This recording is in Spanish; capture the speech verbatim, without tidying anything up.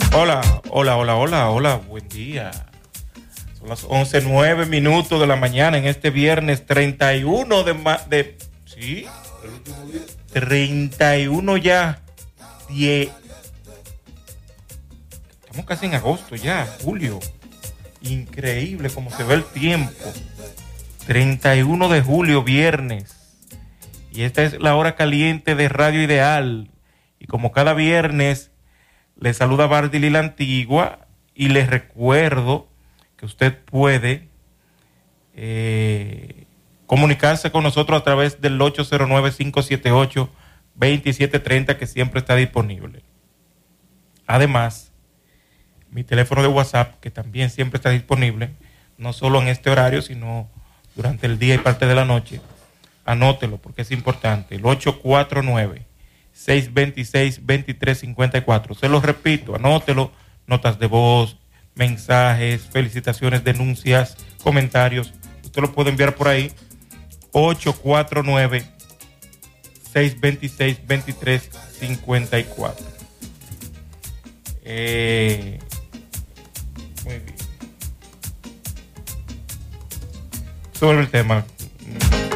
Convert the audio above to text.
Hola, hola, hola, hola, hola, buen día. Son las once nueve minutos de la mañana en este viernes treinta y uno de... Ma de ¿sí? ¿El último día? treinta y uno ya. diez. Estamos casi en agosto ya, julio. Increíble cómo se ve el tiempo. treinta y uno de julio, viernes. Y esta es la hora caliente de Radio Ideal. Y como cada viernes, les saluda Bardily la Antigua y les recuerdo que usted puede eh, comunicarse con nosotros a través del ocho cero nueve, cinco siete ocho, dos siete tres cero que siempre está disponible. Además, mi teléfono de WhatsApp, que también siempre está disponible, no solo en este horario, sino durante el día y parte de la noche. Anótelo porque es importante, el ocho cuatro nueve, seis dos seis, dos tres cinco cuatro. Se lo repito, anótelo, notas de voz, mensajes, felicitaciones, denuncias, comentarios. Usted lo puede enviar por ahí, ocho cuatro nueve, seis dos seis, dos tres cinco cuatro. Eh, muy bien. Sobre el tema.